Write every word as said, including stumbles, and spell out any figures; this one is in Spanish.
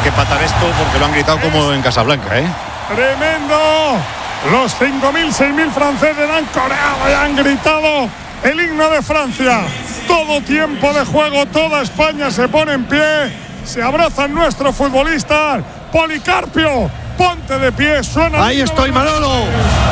que patar esto porque lo han gritado como en Casablanca, ¿eh? ¡Tremendo! Los cinco mil, seis mil franceses han coreado y han gritado el himno de Francia. Todo tiempo de juego, toda España se pone en pie. Se abrazan nuestros futbolistas. Policarpio, ponte de pie, suena. Ahí estoy, Manolo.